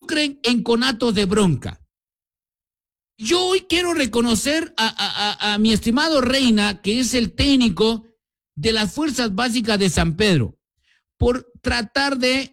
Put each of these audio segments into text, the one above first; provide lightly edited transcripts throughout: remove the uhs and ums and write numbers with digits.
involucren en conatos de bronca. Yo hoy quiero reconocer a mi estimado Reina, que es el técnico de las Fuerzas Básicas de San Pedro, por tratar de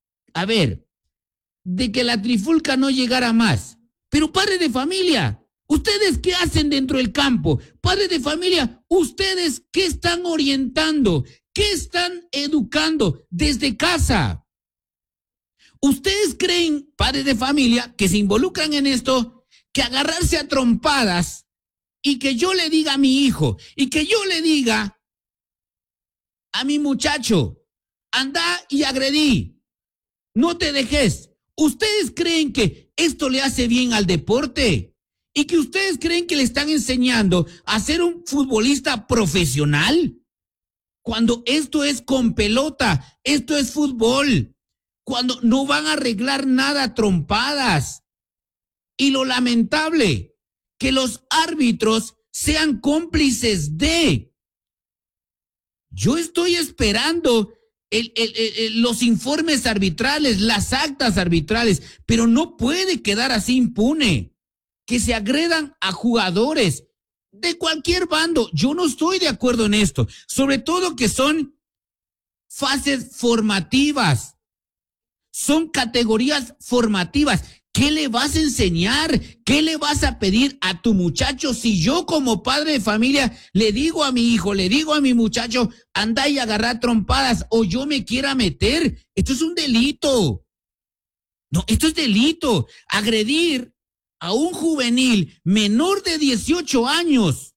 que la trifulca no llegara más. Pero padres de familia, ¿ustedes qué hacen dentro del campo? Padres de familia, ¿ustedes qué están orientando? ¿Qué están educando desde casa? ¿Ustedes creen, padres de familia, que se involucran en esto, que agarrarse a trompadas y que yo le diga a mi hijo y que yo le diga a mi muchacho, anda y agredí, no te dejes? ¿Ustedes creen que esto le hace bien al deporte? ¿Y que ustedes creen que le están enseñando a ser un futbolista profesional? Cuando esto es con pelota, esto es fútbol, cuando no van a arreglar nada a trompadas. Y lo lamentable, que los árbitros sean cómplices de. Yo estoy esperando los informes arbitrales, las actas arbitrales, pero no puede quedar así impune, que se agredan a jugadores de cualquier bando. Yo no estoy de acuerdo en esto, sobre todo que son fases formativas, son categorías formativas. ¿Qué le vas a enseñar? ¿Qué le vas a pedir a tu muchacho si yo como padre de familia le digo a mi hijo, le digo a mi muchacho, anda y agarra trompadas o yo me quiera meter? Esto es un delito. No, esto es delito. Agredir a un juvenil menor de 18 años.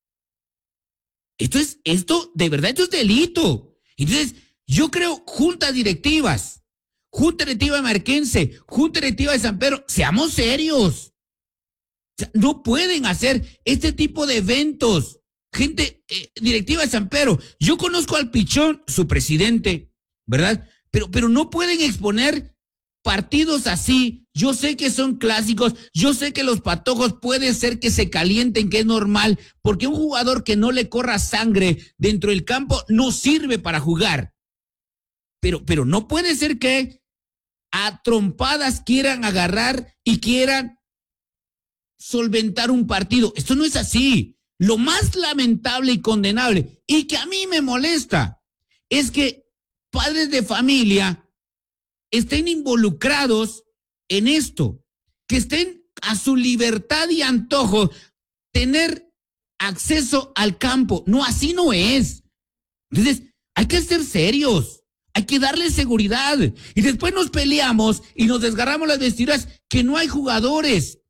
Esto es delito. Entonces, yo creo juntas directivas, Junta Directiva de Marquense, Junta Directiva de San Pedro, seamos serios. O sea, no pueden hacer este tipo de eventos. Gente directiva de San Pedro, yo conozco al Pichón, su presidente, ¿verdad? Pero no pueden exponer partidos así. Yo sé que son clásicos, yo sé que los patojos puede ser que se calienten, que es normal, porque un jugador que no le corra sangre dentro del campo no sirve para jugar. Pero no puede ser que a trompadas quieran agarrar y quieran solventar un partido. Esto no es así. Lo más lamentable y condenable, y que a mí me molesta, es que padres de familia estén involucrados en esto, que estén a su libertad y antojo tener acceso al campo. No, así no es. Entonces, hay que ser serios. Hay que darle seguridad. Y después nos peleamos y nos desgarramos las vestiduras que no hay jugadores,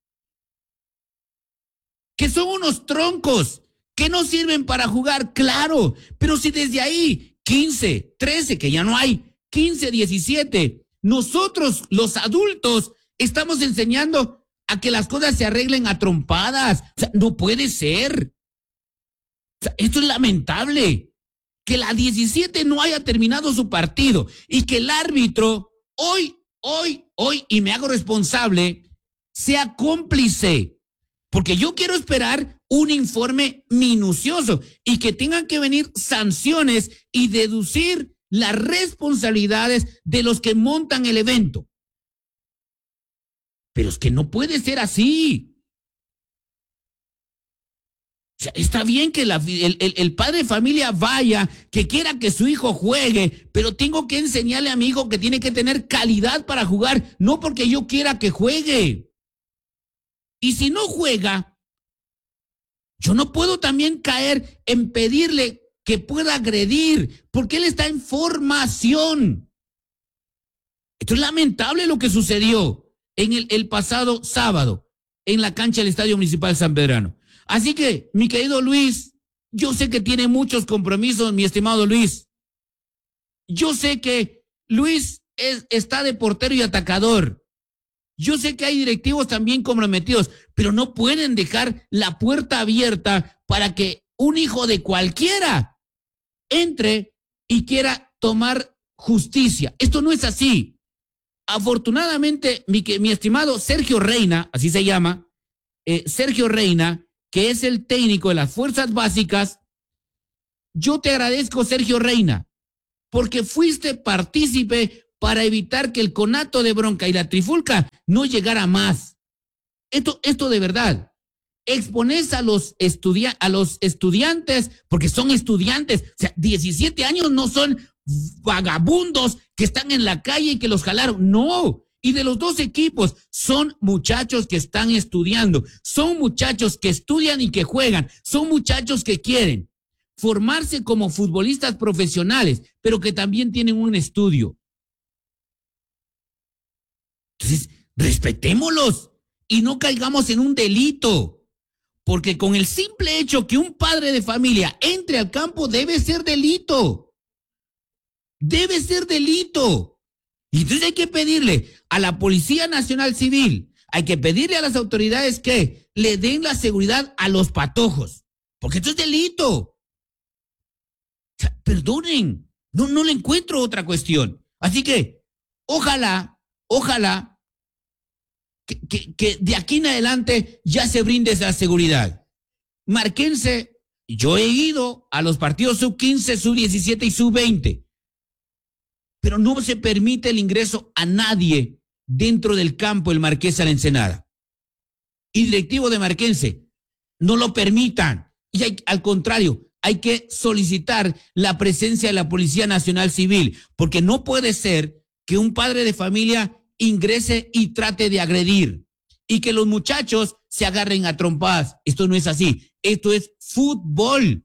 que son unos troncos, que no sirven para jugar, claro. Pero si desde ahí, 15, 13, que ya no hay, 15, 17, nosotros, los adultos, estamos enseñando a que las cosas se arreglen a trompadas. O sea, no puede ser. O sea, esto es lamentable. Que la 17 no haya terminado su partido y que el árbitro hoy, y me hago responsable, sea cómplice. Porque yo quiero esperar un informe minucioso y que tengan que venir sanciones y deducir las responsabilidades de los que montan el evento. Pero es que no puede ser así. O sea, está bien que el padre de familia vaya, que quiera que su hijo juegue, pero tengo que enseñarle a mi hijo que tiene que tener calidad para jugar, no porque yo quiera que juegue. Y si no juega, yo no puedo también caer en pedirle que pueda agredir, porque él está en formación. Esto es lamentable lo que sucedió en el pasado sábado en la cancha del Estadio Municipal San Pedrano. Así que, mi querido Luis, yo sé que tiene muchos compromisos, mi estimado Luis. Yo sé que Luis está de portero y atacador. Yo sé que hay directivos también comprometidos, pero no pueden dejar la puerta abierta para que un hijo de cualquiera entre y quiera tomar justicia. Esto no es así. Afortunadamente, mi estimado Sergio Reina, así se llama, Sergio Reina, que es el técnico de las Fuerzas Básicas, yo te agradezco, Sergio Reina, porque fuiste partícipe para evitar que el conato de bronca y la trifulca no llegar a más. Esto de verdad. Expones a los estudiantes, porque son estudiantes, o sea, 17 años no son vagabundos que están en la calle y que los jalaron, no. Y de los dos equipos son muchachos que están estudiando, son muchachos que estudian y que juegan, son muchachos que quieren formarse como futbolistas profesionales, pero que también tienen un estudio. Entonces, respetémoslos y no caigamos en un delito. Porque con el simple hecho que un padre de familia entre al campo debe ser delito. Debe ser delito. Y entonces hay que pedirle a la Policía Nacional Civil, hay que pedirle a las autoridades que le den la seguridad a los patojos. Porque esto es delito. O sea, perdonen, no le encuentro otra cuestión. Así que, ojalá que de aquí en adelante ya se brinde esa seguridad. Marquense, yo he ido a los partidos sub-15, sub-17 y sub-20, pero no se permite el ingreso a nadie dentro del campo el Marqués a la Ensenada. Y directivo de Marquense, no lo permitan. Y al contrario, hay que solicitar la presencia de la Policía Nacional Civil, porque no puede ser que un padre de familia ingrese y trate de agredir y que los muchachos se agarren a trompadas. Esto no es así. Esto es fútbol.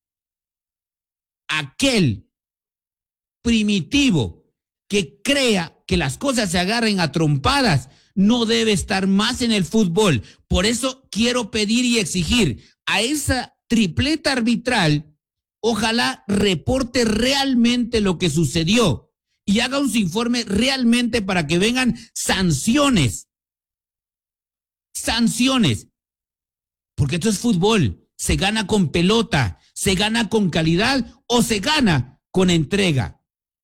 Aquel primitivo que crea que las cosas se agarren a trompadas no debe estar más en el fútbol. Por eso quiero pedir y exigir a esa tripleta arbitral, ojalá reporte realmente lo que sucedió y haga un informe realmente para que vengan sanciones. Sanciones. Porque esto es fútbol. Se gana con pelota, se gana con calidad o se gana con entrega.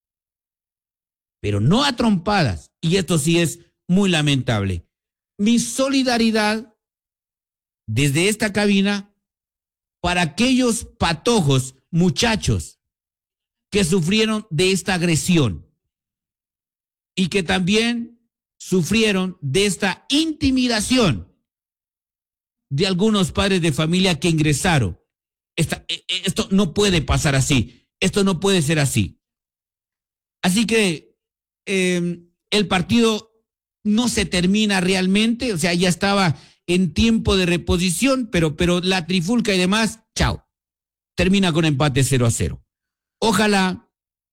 Pero no a trompadas. Y esto sí es muy lamentable. Mi solidaridad desde esta cabina para aquellos patojos, muchachos, que sufrieron de esta agresión y que también sufrieron de esta intimidación de algunos padres de familia que ingresaron. Esto no puede pasar así. Esto no puede ser así. Así que el partido no se termina realmente, o sea, ya estaba en tiempo de reposición, pero la trifulca y demás, chao. Termina con empate 0-0. Ojalá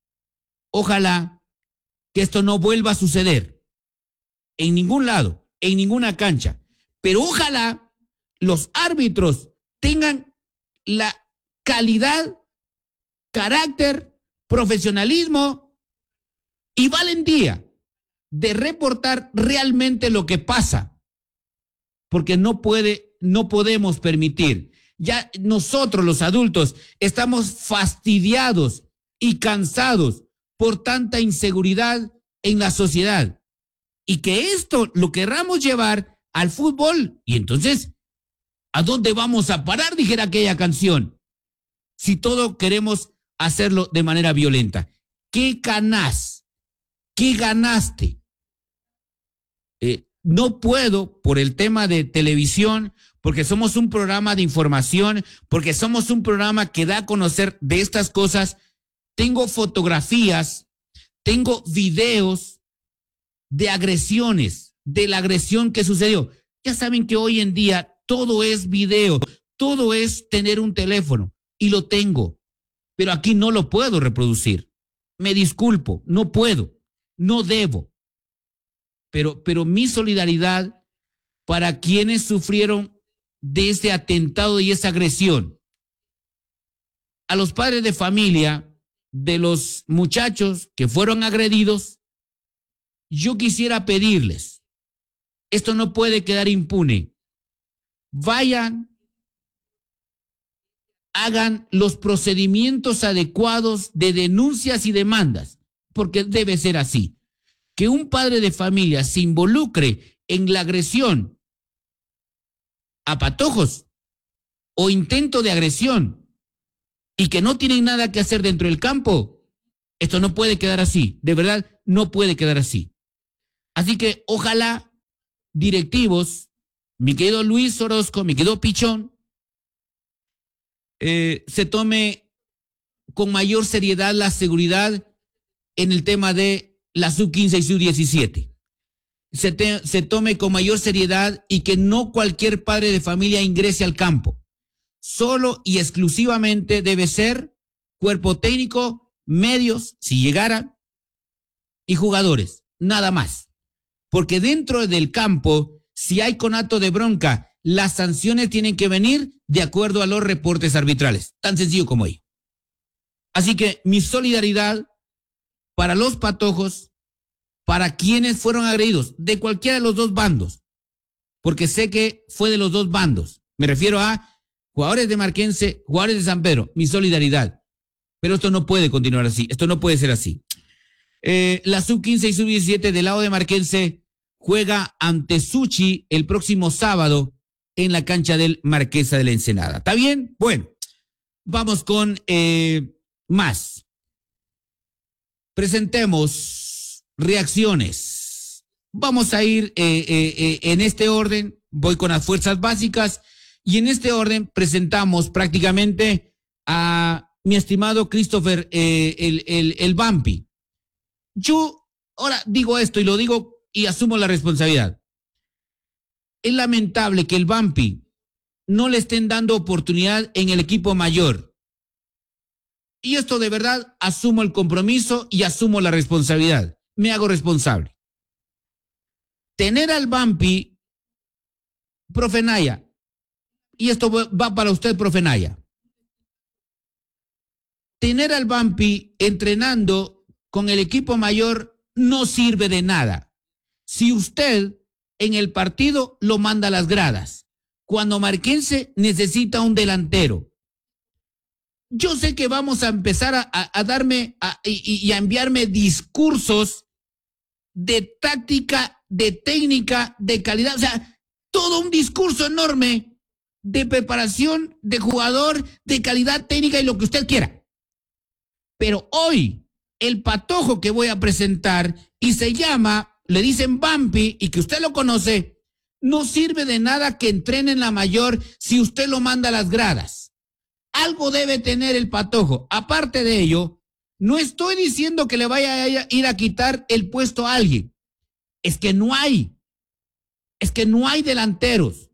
que esto no vuelva a suceder en ningún lado, en ninguna cancha. Pero ojalá los árbitros tengan la calidad, carácter, profesionalismo y valentía de reportar realmente lo que pasa. Porque no podemos permitir. Ya nosotros los adultos estamos fastidiados y cansados por tanta inseguridad en la sociedad. Y que esto lo querramos llevar al fútbol. Y entonces, ¿a dónde vamos a parar? Dijera aquella canción. Si todo queremos hacerlo de manera violenta. ¿Qué ganás? ¿Qué ganaste? No puedo, por el tema de televisión, porque somos un programa de información, porque somos un programa que da a conocer de estas cosas. Tengo fotografías, tengo videos de agresiones, de la agresión que sucedió. Ya saben que hoy en día todo es video, todo es tener un teléfono, y lo tengo, pero aquí no lo puedo reproducir. Me disculpo, no puedo, no debo. Pero mi solidaridad para quienes sufrieron de ese atentado y esa agresión. A los padres de familia de los muchachos que fueron agredidos, yo quisiera pedirles, esto no puede quedar impune. Vayan, hagan los procedimientos adecuados de denuncias y demandas, porque debe ser así. Que un padre de familia se involucre en la agresión a patojos o intento de agresión y que no tienen nada que hacer dentro del campo, esto no puede quedar así, de verdad no puede quedar así. Así que ojalá directivos, mi querido Luis Orozco, mi querido Pichón, se tome con mayor seriedad la seguridad en el tema de la sub-15 y sub-17. Se tome con mayor seriedad y que no cualquier padre de familia ingrese al campo. Solo y exclusivamente debe ser cuerpo técnico, medios, si llegara, y jugadores, nada más. Porque dentro del campo, si hay conato de bronca, las sanciones tienen que venir de acuerdo a los reportes arbitrales. Tan sencillo como ello. Así que mi solidaridad para los patojos, para quienes fueron agredidos, de cualquiera de los dos bandos, porque sé que fue de los dos bandos. Me refiero a jugadores de Marquense, jugadores de San Pedro, mi solidaridad. Pero esto no puede continuar así, esto no puede ser así. La sub-15 y sub-17 del lado de Marquense juega ante Suchi el próximo sábado en la cancha del Marquesa de la Ensenada. ¿Está bien? Bueno, vamos con más. Presentemos reacciones. Vamos a ir en este orden. Voy con las fuerzas básicas y en este orden presentamos prácticamente a mi estimado Christopher el Vampi. Yo ahora digo esto y lo digo y asumo la responsabilidad. Es lamentable que el Vampi no le estén dando oportunidad en el equipo mayor. Y esto de verdad asumo el compromiso y asumo la responsabilidad. Me hago responsable. Tener al Vampi, profe Naya, y esto va para usted, profe Naya. Tener al Vampi entrenando con el equipo mayor no sirve de nada. Si usted en el partido lo manda a las gradas, cuando Marquense necesita un delantero. Yo sé que vamos a empezar a darme y a enviarme discursos de táctica, de técnica, de calidad, o sea, todo un discurso enorme de preparación, de jugador, de calidad técnica y lo que usted quiera. Pero hoy, el patojo que voy a presentar y se llama, le dicen Vampi y que usted lo conoce, no sirve de nada que entrene en la mayor si usted lo manda a las gradas. Algo debe tener el patojo. Aparte de ello, no estoy diciendo que le vaya a ir a quitar el puesto a alguien. Es que no hay. Es que no hay delanteros.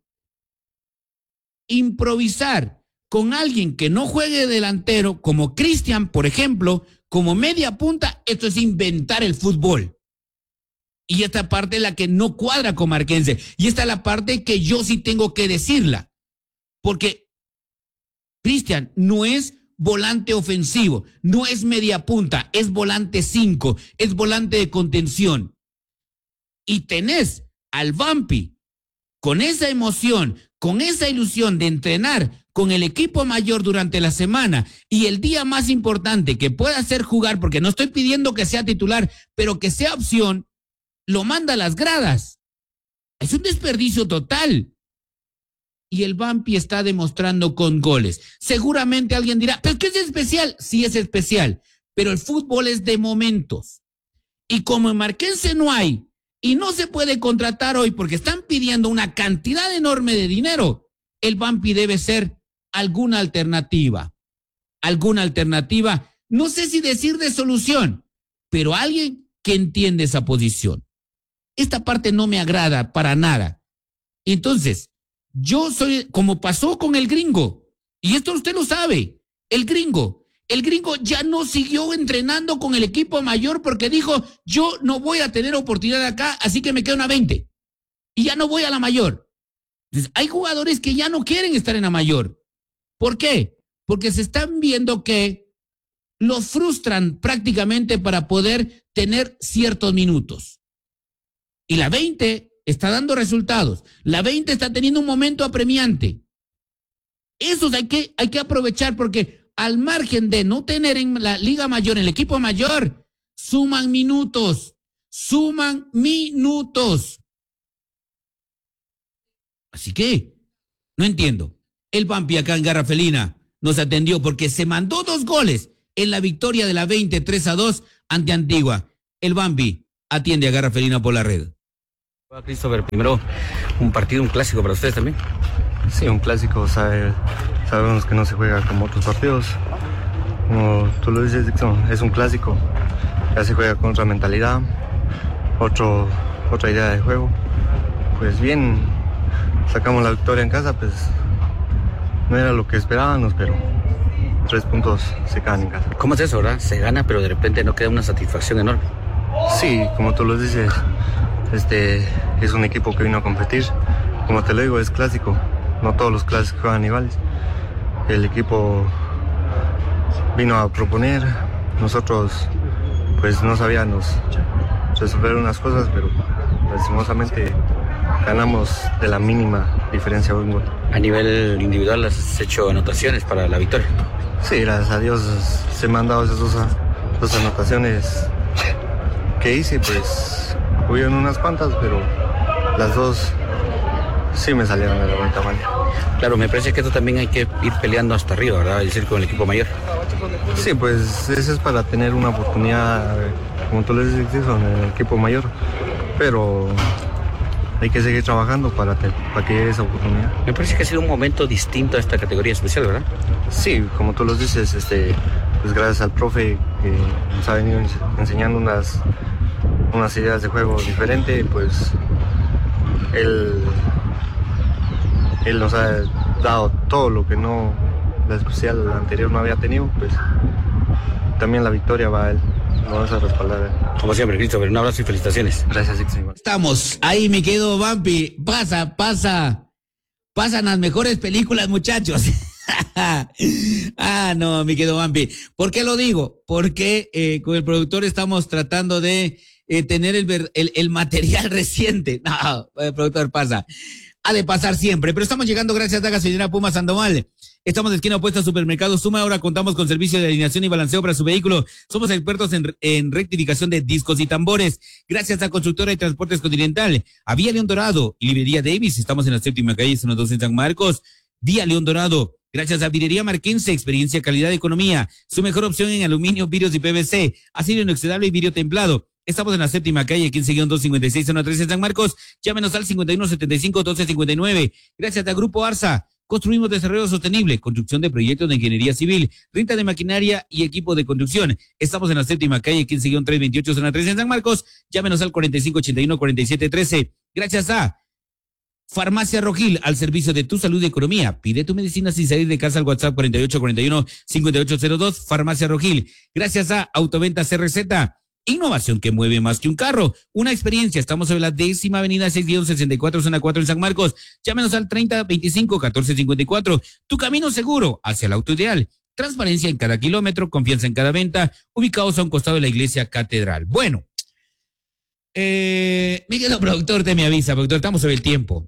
Improvisar con alguien que no juegue delantero, como Cristian, por ejemplo, como media punta, esto es inventar el fútbol. Y esta parte es la que no cuadra con Marquense. Y esta es la parte que yo sí tengo que decirla. Porque Cristian no es volante ofensivo, no es media punta, es volante 5, es volante de contención. Y tenés al Vampi con esa emoción, con esa ilusión de entrenar con el equipo mayor durante la semana y el día más importante que pueda hacer jugar, porque no estoy pidiendo que sea titular, pero que sea opción, lo manda a las gradas. Es un desperdicio total. Y el Vampi está demostrando con goles. Seguramente alguien dirá, ¿pero qué es especial? Sí es especial, pero el fútbol es de momentos. Y como en Marquense no hay, y no se puede contratar hoy porque están pidiendo una cantidad enorme de dinero, el Vampi debe ser alguna alternativa. Alguna alternativa, no sé si decir de solución, pero alguien que entiende esa posición. Esta parte no me agrada para nada. Entonces, yo soy, como pasó con el gringo, y esto usted lo sabe, el gringo ya no siguió entrenando con el equipo mayor porque dijo, yo no voy a tener oportunidad acá, así que me quedo en la 20, y ya no voy a la mayor. Entonces, hay jugadores que ya no quieren estar en la mayor. ¿Por qué? Porque se están viendo que los frustran prácticamente para poder tener ciertos minutos. Y la 20 está dando resultados. La 20 está teniendo un momento apremiante. Esos hay que aprovechar porque al margen de no tener en la Liga Mayor, en el equipo mayor, suman minutos. Así que, no entiendo. El Vampi acá en Garra Felina nos atendió porque se mandó 2 goles en la victoria de la 20 3-2 ante Antigua. El Vampi atiende a Garra Felina por la red. Christopher, primero un partido, un clásico para ustedes también. Sí, un clásico, sabemos que no se juega como otros partidos. Como tú lo dices, Dixon, es un clásico, ya se juega con otra mentalidad, otra idea de juego. Pues bien, sacamos la victoria en casa, pues no era lo que esperábamos, pero 3 puntos se ganan en casa. ¿Cómo es eso, verdad? Se gana, pero de repente no queda una satisfacción enorme. Sí, como tú lo dices, es un equipo que vino a competir. Como te lo digo, es clásico. No todos los clásicos juegan iguales. El equipo vino a proponer. Nosotros pues no sabíamos resolver unas cosas, pero lastimosamente ganamos de la mínima diferencia de un gol. A nivel individual has hecho anotaciones para la victoria. Sí, gracias a Dios se me han dado esas dos anotaciones que hice, pues hubieron unas cuantas, pero las dos sí me salieron de la bonita manera. Claro, me parece que esto también hay que ir peleando hasta arriba, ¿verdad? Es decir, con el equipo mayor. Sí, pues eso es para tener una oportunidad, como tú le dices, en el equipo mayor, pero hay que seguir trabajando para que llegue esa oportunidad. Me parece que ha sido un momento distinto a esta categoría especial, ¿verdad? Sí, como tú lo dices, pues gracias al profe que nos ha venido enseñando unas ideas de juego diferentes, pues él nos ha dado todo lo que la especial anterior no había tenido, pues también la victoria va a él. Lo vamos a respaldar. Como siempre, Christopher, un abrazo y felicitaciones. Gracias, Ixi. Estamos, ahí me quedo, Vampi. Pasan las mejores películas, muchachos. No, me quedo, Vampi. ¿Por qué lo digo? Porque con el productor estamos tratando de tener el material reciente. No, el productor pasa. Ha de pasar siempre, pero estamos llegando gracias a Gasolinera Puma Sandoval. Estamos de esquina opuesta a Supermercado Suma. Ahora contamos con servicio de alineación y balanceo para su vehículo. Somos expertos en rectificación de discos y tambores. Gracias a Constructora y Transportes Continental, a Vía León Dorado y Librería Davis. Estamos en la 7ª calle, zona 2 en San Marcos. Vía León Dorado. Gracias a Vidrería Marquense, experiencia, calidad, economía. Su mejor opción en aluminio, vidrios y PVC. Acero inoxidable y vidrio templado. Estamos en la 7ª calle, 15-256, zona 13 en San Marcos. Llámenos al 5175-1259. Gracias a Grupo Arsa. Construimos desarrollo sostenible, construcción de proyectos de ingeniería civil, renta de maquinaria y equipo de construcción. Estamos en la 7ª calle, 15-328, zona 13 en San Marcos. Llámenos al 4581-4713. Gracias a Farmacia Rogil, al servicio de tu salud y economía. Pide tu medicina sin salir de casa al WhatsApp 4841-5802. Farmacia Rogil. Gracias a Autoventa CRZ. Innovación que mueve más que un carro. Una experiencia. Estamos sobre la 10ª avenida 6-64, zona 4 en San Marcos. Llámenos al 3025-1454. Tu camino seguro hacia el auto ideal. Transparencia en cada kilómetro, confianza en cada venta. Ubicados a un costado de la iglesia catedral. Bueno, Miguel, productor, te me avisa, productor, estamos sobre el tiempo.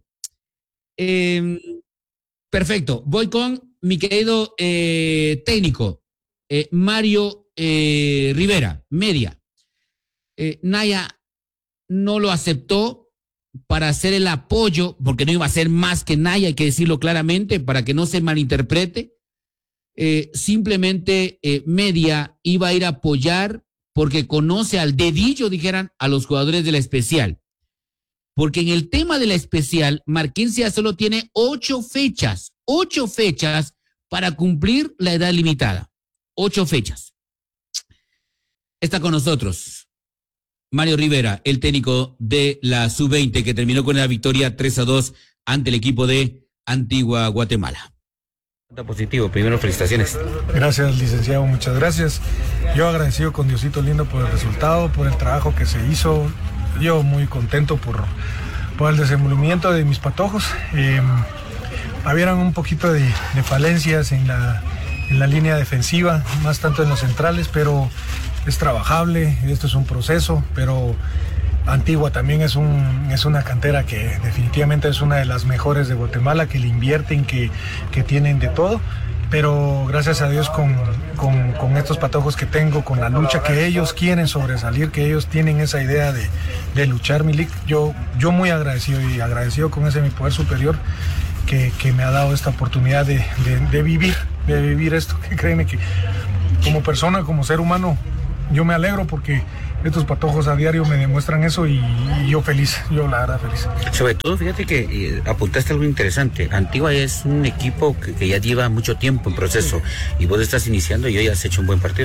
Perfecto. Voy con mi querido técnico, Mario Rivera, media. Naya no lo aceptó para hacer el apoyo, porque no iba a ser más que Naya, hay que decirlo claramente, para que no se malinterprete. Simplemente media iba a ir a apoyar porque conoce al dedillo, dijeran, a los jugadores de la especial. Porque en el tema de la especial, Marquense solo tiene 8 fechas para cumplir la edad limitada. 8 fechas. Está con nosotros Mario Rivera, el técnico de la Sub-20, que terminó con la victoria 3-2 ante el equipo de Antigua Guatemala. Positivo, primero felicitaciones. Gracias, licenciado, muchas gracias. Yo agradecido con Diosito lindo por el resultado, por el trabajo que se hizo. Yo muy contento por el desenvolvimiento de mis patojos. Habían un poquito de falencias en la línea defensiva, más tanto en los centrales, pero es trabajable, esto es un proceso, pero Antigua también es una cantera que definitivamente es una de las mejores de Guatemala, que le invierten, que tienen de todo, pero gracias a Dios con estos patojos que tengo, con la lucha que ellos quieren sobresalir, que ellos tienen esa idea de luchar, Milik, yo muy agradecido con ese mi poder superior que me ha dado esta oportunidad de vivir esto, que créeme que como persona, como ser humano, yo me alegro porque Estos patojos a diario me demuestran eso y yo feliz, yo la verdad feliz. Sobre todo, fíjate que apuntaste algo interesante. Antigua es un equipo que ya lleva mucho tiempo en proceso y vos estás iniciando y hoy has hecho un buen partido.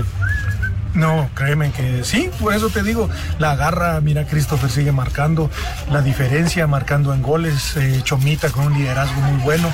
No, créeme que sí, por eso te digo, la garra, mira, Christopher sigue marcando la diferencia, marcando en goles, Chomita con un liderazgo muy bueno.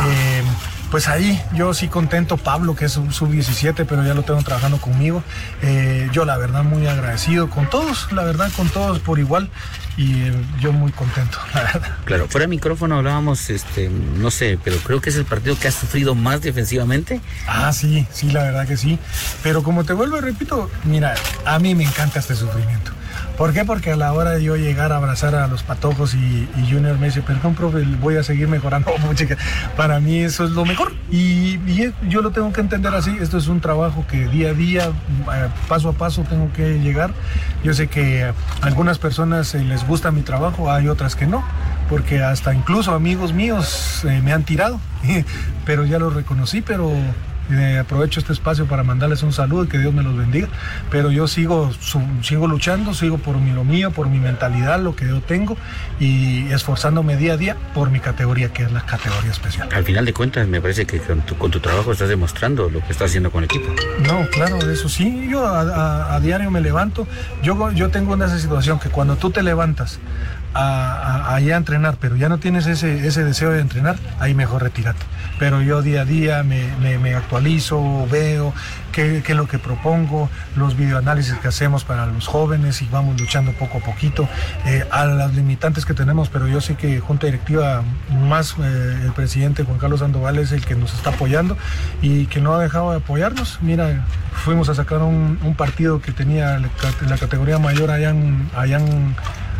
Pues ahí yo sí contento, Pablo que es un sub-17 pero ya lo tengo trabajando conmigo, yo la verdad muy agradecido con todos, la verdad con todos por igual y yo muy contento, la verdad. Claro, fuera de micrófono hablábamos, no sé, pero creo que es el partido que ha sufrido más defensivamente. Sí, la verdad que sí, pero como te vuelvo y repito, mira, a mí me encanta este sufrimiento. ¿Por qué? Porque a la hora de yo llegar a abrazar a los patojos y Junior me dice, perdón, profe, voy a seguir mejorando. Para mí eso es lo mejor y yo lo tengo que entender así. Esto es un trabajo que día a día, paso a paso tengo que llegar. Yo sé que a algunas personas les gusta mi trabajo, hay otras que no, porque hasta incluso amigos míos me han tirado, pero ya lo reconocí, pero... aprovecho este espacio para mandarles un saludo y que Dios me los bendiga, pero yo sigo luchando, sigo por lo mío, por mi mentalidad, lo que yo tengo y esforzándome día a día por mi categoría, que es la categoría especial. Al final de cuentas me parece que con tu trabajo estás demostrando lo que estás haciendo con el equipo. No, claro, eso sí, yo a diario me levanto, yo tengo esa situación que cuando tú te levantas allá a entrenar, pero ya no tienes ese deseo de entrenar, ahí mejor retírate. Pero yo día a día me actualizo, veo qué es lo que propongo, los videoanálisis que hacemos para los jóvenes y vamos luchando poco a poquito a las limitantes que tenemos, pero yo sé que Junta Directiva, más el presidente Juan Carlos Sandoval es el que nos está apoyando y que no ha dejado de apoyarnos. Mira, fuimos a sacar un partido que tenía la categoría mayor allá en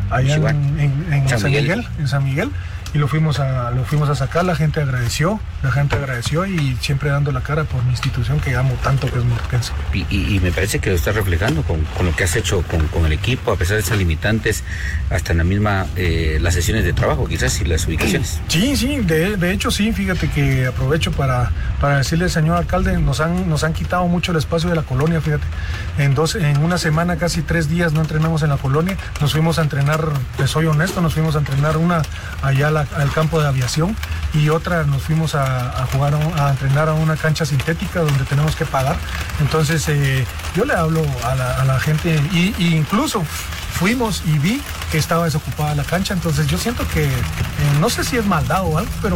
San Miguel, y lo fuimos a sacar. La gente agradeció y siempre dando la cara por mi institución que amo tanto, que es Marquense. Y me parece que lo estás reflejando con lo que has hecho con el equipo, a pesar de esas limitantes, hasta en la misma las sesiones de trabajo quizás y las ubicaciones. Sí, de hecho sí, fíjate que aprovecho para decirle al señor alcalde, nos han quitado mucho el espacio de la colonia, fíjate, en una semana, casi 3 días no entrenamos en la colonia, nos fuimos a entrenar, te soy honesto, nos fuimos a entrenar una allá al campo de aviación y otra nos fuimos a jugar, a entrenar a una cancha sintética donde tenemos que pagar. Entonces yo le hablo a la gente y incluso fuimos y vi que estaba desocupada la cancha, entonces yo siento que no sé si es maldad o algo, pero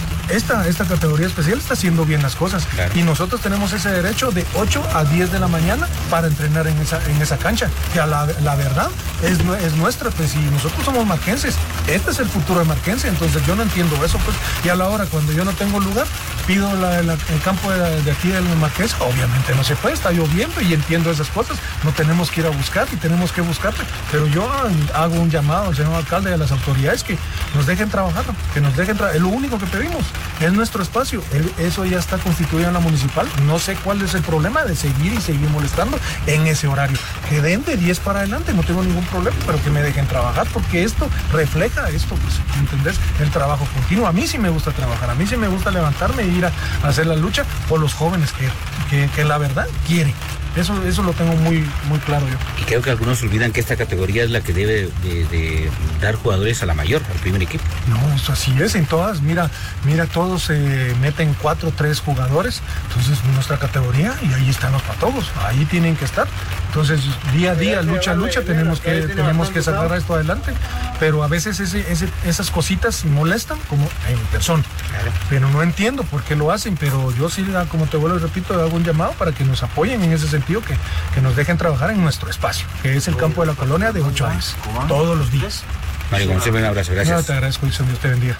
esta categoría especial está haciendo bien las cosas, claro. Y nosotros tenemos ese derecho de 8 a 10 de la mañana para entrenar en esa cancha, que la verdad es nuestra, pues, y nosotros somos marquenses, este es el futuro de Marquense, entonces yo no entiendo eso, pues, y a la hora cuando yo no tengo lugar, pido el campo de aquí del Marquense, obviamente no se puede, está lloviendo y entiendo esas cosas, no tenemos que ir a buscar y tenemos que buscarle, pero yo hago un llamado al señor alcalde y a las autoridades que nos dejen trabajar, es lo único que pedimos. Es nuestro espacio, eso ya está constituido en la municipal, no sé cuál es el problema de seguir molestando en ese horario, que den de 10 para adelante, no tengo ningún problema, pero que me dejen trabajar, porque esto refleja esto, pues, ¿entendés? El trabajo continuo, a mí sí me gusta trabajar, a mí sí me gusta levantarme e ir a hacer la lucha por los jóvenes que la verdad quieren. Eso lo tengo muy, muy claro yo. Y creo que algunos olvidan que esta categoría es la que debe de dar jugadores a la mayor, al primer equipo. No, eso así es, en todas, mira, todos se meten 4 o 3 jugadores, entonces nuestra categoría, y ahí están los patojos, ahí tienen que estar. Entonces, día a día, lucha, tenemos que sacar esto adelante, pero a veces esas cositas molestan como en persona, claro. Pero no entiendo por qué lo hacen, pero yo sí, como te vuelvo y repito, hago un llamado para que nos apoyen en ese sentido, que nos dejen trabajar en nuestro espacio, que es el campo de la colonia de 8 años, todos los días. Mario, como siempre, un abrazo, gracias. No, te agradezco, Dios te bendiga.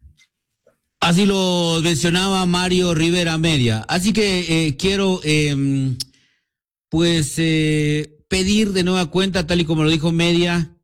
Así lo mencionaba Mario Rivera Media. Así que quiero, pedir de nueva cuenta, tal y como lo dijo Media.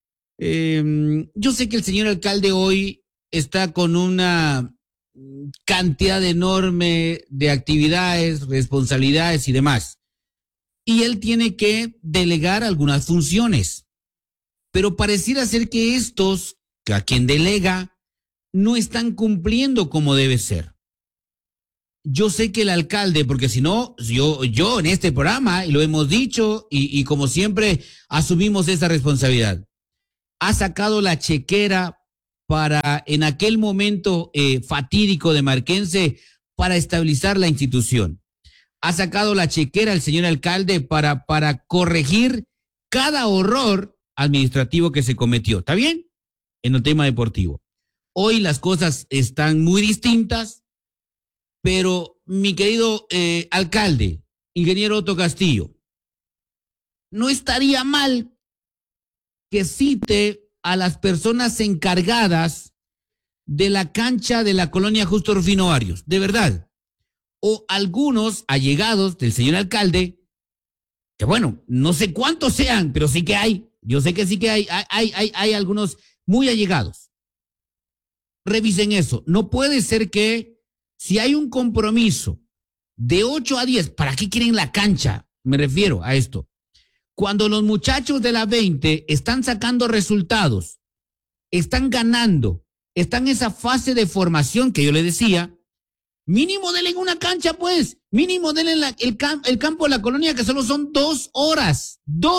Yo sé que el señor alcalde hoy está con una cantidad enorme de actividades, responsabilidades y demás. Y él tiene que delegar algunas funciones. Pero pareciera ser que estos, a quien delega, no están cumpliendo como debe ser. yo sé que el alcalde, porque si no, yo en este programa, y lo hemos dicho, y como siempre asumimos esa responsabilidad, ha sacado la chequera para, en aquel momento fatídico de Marquense, para estabilizar la institución. Ha sacado la chequera el señor alcalde para corregir cada horror administrativo que se cometió. ¿Está bien? En el tema deportivo. Hoy las cosas están muy distintas, pero mi querido alcalde, ingeniero Otto Castillo, no estaría mal que cite a las personas encargadas de la cancha de la colonia Justo Rufino Arias, de verdad, o algunos allegados del señor alcalde, que bueno, no sé cuántos sean, pero sí que hay, yo sé que sí que hay algunos muy allegados. Revisen eso. No puede ser que si hay un compromiso de 8 a 10, ¿para qué quieren la cancha? Me refiero a esto. Cuando los muchachos de la 20 están sacando resultados, están ganando, están en esa fase de formación que yo le decía, mínimo denle una cancha, pues, mínimo denle el campo de la colonia, que solo son 2 horas,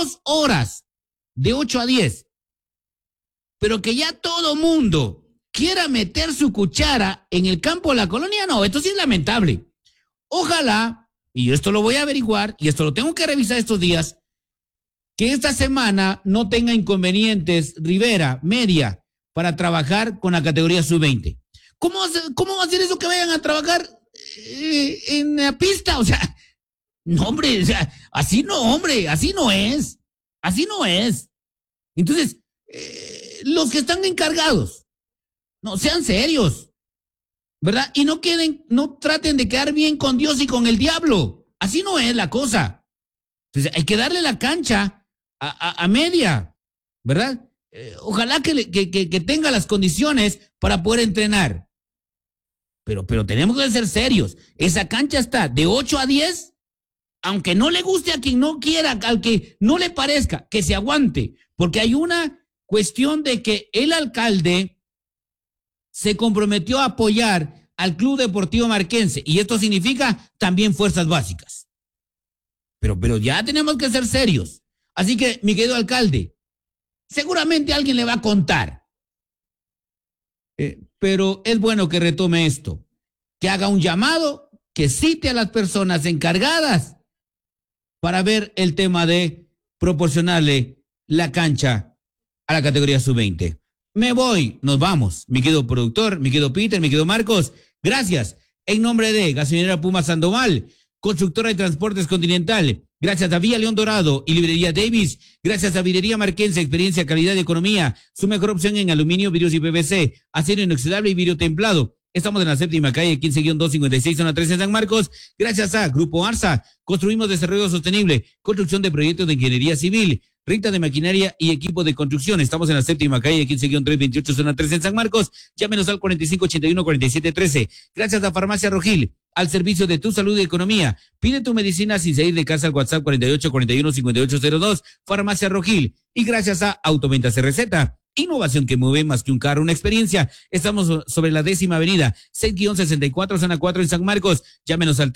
de 8 a 10. Pero que ya todo mundo quiera meter su cuchara en el campo de la colonia, no, esto sí es lamentable. Ojalá, y esto lo voy a averiguar, y esto lo tengo que revisar estos días, que esta semana no tenga inconvenientes Rivera, Media, para trabajar con la categoría sub-20. ¿Cómo va a ser eso que vayan a trabajar en la pista? O sea, no, hombre, o sea, así no, hombre, así no es. Entonces, los que están encargados, no, sean serios, ¿verdad? Y no traten de quedar bien con Dios y con el diablo. Así no es la cosa. Entonces, hay que darle la cancha a Media, ¿verdad? Ojalá que tenga las condiciones para poder entrenar. Pero tenemos que ser serios. Esa cancha está de 8 a 10, aunque no le guste a quien no quiera, al que no le parezca, que se aguante. Porque hay una cuestión de que el alcalde se comprometió a apoyar al Club Deportivo Marquense, y esto significa también fuerzas básicas. Pero ya tenemos que ser serios. Así que, mi querido alcalde, seguramente alguien le va a contar. Pero es bueno que retome esto, que haga un llamado, que cite a las personas encargadas para ver el tema de proporcionarle la cancha a la categoría sub-20. Me voy, nos vamos, mi querido productor, mi querido Peter, mi querido Marcos, gracias. En nombre de Gasolinera Puma Sandoval, Constructora de Transportes Continental, gracias a Vía León Dorado y Librería Davis, gracias a Vidrería Marquense, experiencia, calidad y economía, su mejor opción en aluminio, vidrios y PVC, acero inoxidable y vidrio templado. Estamos en la séptima calle 15-256, zona 13 en San Marcos. Gracias a Grupo Arsa, construimos desarrollo sostenible, construcción de proyectos de ingeniería civil, renta de maquinaria y equipo de construcción. Estamos en la séptima calle 15-328, zona 13 en San Marcos. Llámenos al 4581-4713. Gracias a Farmacia Rogil, al servicio de tu salud y economía. Pide tu medicina sin salir de casa al WhatsApp 4841-5802, Farmacia Rogil. Y gracias a Autoventas Receta, innovación que mueve más que un carro, una experiencia. Estamos sobre la 10ª avenida, 6-64, zona 4 en San Marcos. Llámenos al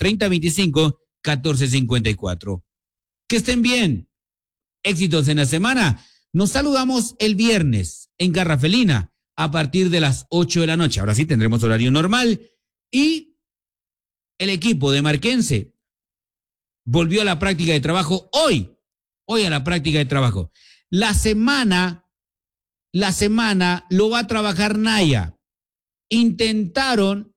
3025-1454. Que estén bien. Éxitos en la semana. Nos saludamos el viernes en Garrafelina a partir de las 8 de la noche. Ahora sí tendremos horario normal. Y el equipo de Marquense volvió a la práctica de trabajo hoy a la práctica de trabajo. La semana lo va a trabajar Naya. Intentaron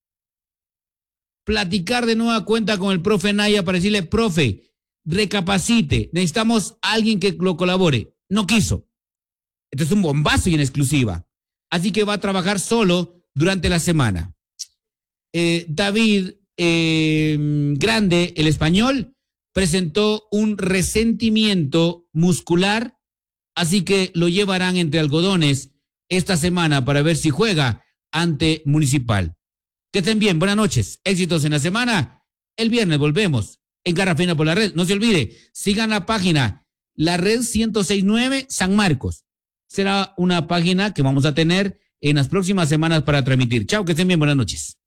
platicar de nueva cuenta con el profe Naya para decirle, profe, recapacite, necesitamos a alguien que lo colabore. No quiso. Esto es un bombazo y en exclusiva. Así que va a trabajar solo durante la semana. David Grande, el español, presentó un resentimiento muscular, así que lo llevarán entre algodones esta semana para ver si juega ante Municipal. Que estén bien, buenas noches, éxitos en la semana. El viernes volvemos en Garrafina por la red. No se olvide, sigan la página, la red 1069 San Marcos. Será una página que vamos a tener en las próximas semanas para transmitir. Chao, que estén bien, buenas noches.